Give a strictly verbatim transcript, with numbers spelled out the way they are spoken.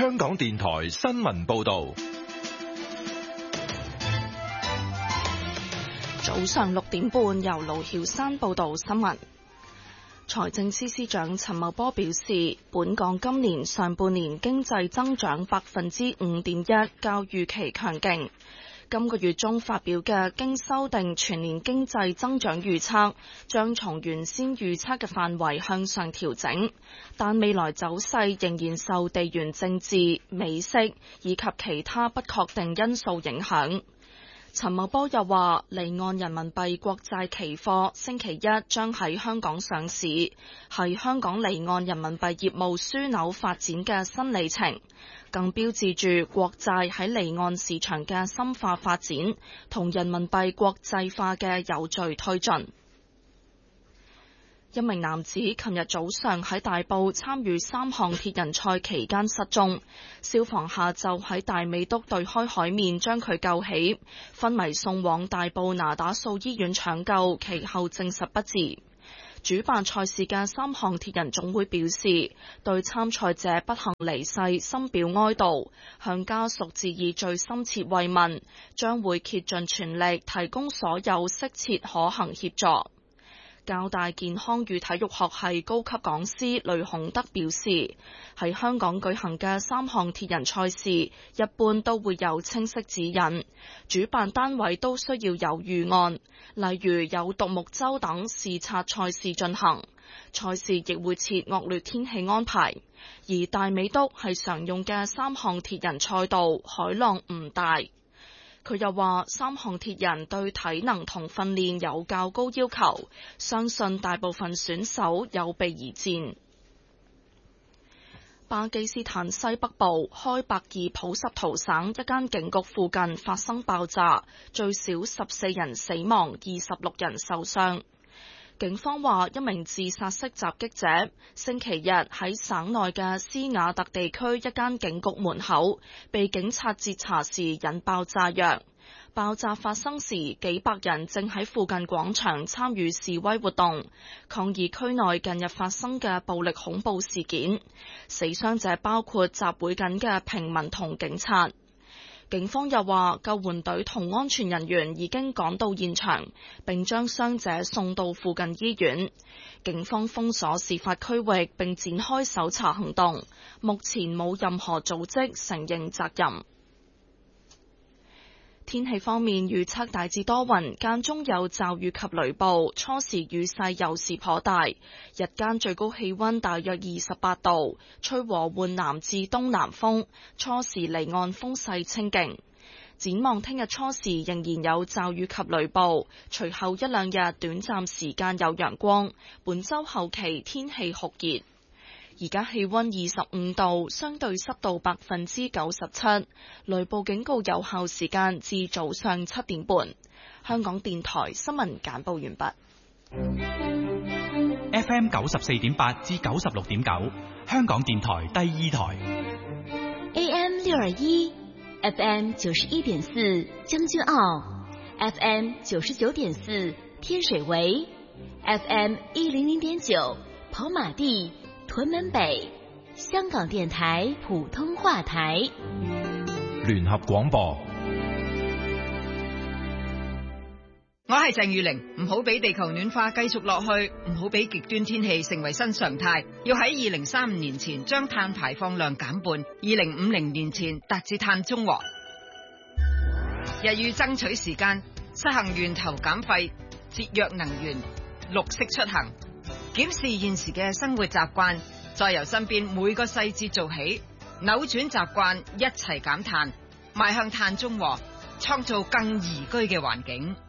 香港電台新聞報道。 早上六點半，由盧曉山報道新聞。財政司司長陳茂波表示，本港今年上半年經濟增長百分之五點一，較預期強勁。今個月中發表嘅經修訂全年經濟增長預測，將從原先預測嘅範圍向上調整，但未來走勢仍然受地緣政治、美息以及其他不確定因素影響。陳茂波又話，離岸人民幣國債期貨星期一將喺香港上市，係香港離岸人民幣業務樞紐發展嘅新里程，更標誌住國債喺離岸市場嘅深化發展同人民幣國際化嘅有序推進。一名男子琴日早上喺大埔參與三項鐵人賽期間失蹤，消防下晝喺大美督對開海面將佢救起，昏迷送往大埔那打素醫院搶救，其後證實不治。主辦賽事嘅三項鐵人總會表示，對參賽者不幸離世深表哀悼，向家屬致以最深切慰問，將會竭盡全力提供所有適切可行協助。教大健康與體育學系高級講師雷洪德表示，喺香港舉行嘅三項鐵人賽事一般都會有清晰指引，主辦單位都需要有預案，例如有獨木舟等視察賽事進行。賽事亦會設惡劣天氣安排，而大美督係常用嘅三項鐵人賽道，海浪唔大。佢又話，三項鐵人對體能同訓練有較高要求，相信大部分選手有備而戰。巴基斯坦西北部開伯爾普什圖省一間警局附近發生爆炸，最少十四人死亡，二十六人受傷。警方話，一名自殺式襲擊者星期日喺省內嘅斯瓦特地區一間警局門口被警察截查時引爆炸藥。爆炸發生時，幾百人正喺附近廣場參與示威活動，抗議區內近日發生嘅暴力恐怖事件。死傷者包括集會緊嘅平民同警察。警方又話，救援隊同安全人員已經趕到現場，並將傷者送到附近醫院。警方封鎖事發區域並展開搜查行動，目前冇任何組織承認責任。天氣方面預測大致多雲，間中有驟雨及雷暴，初時雨勢有時頗大，日間最高氣溫大約二十八度，吹和緩南至東南風，初時離岸風勢清勁。展望聽日初時仍然有驟雨及雷暴，隨後一兩日短暫時間有陽光，本週後期天氣酷熱。而家氣溫二十五度，相對濕度百分之九十七，雷暴警告有效時間至早上七點半。香港電台新聞簡報完畢。 F M 九十四點八至九十六點九，香港電台第二台。 A M 六二一，F M 九十一點四將軍澳 ，F M 九十九點四天水圍 ，F M 一零零點九跑馬地。屯門北，香港電台普通話台， 聯合廣播。 我係鄭裕玲，唔好俾地球暖化繼續落去，唔好俾極端天氣成為新常態，要喺二零三五年前將碳排放量減半，二零五零年前達至碳中和。日欲爭取時間，實行源頭減廢、節約能源、綠色出行。檢視現時嘅生活習慣，再由身邊每個細節做起，扭轉習慣，一齊減碳，邁向碳中和，創造更宜居嘅環境。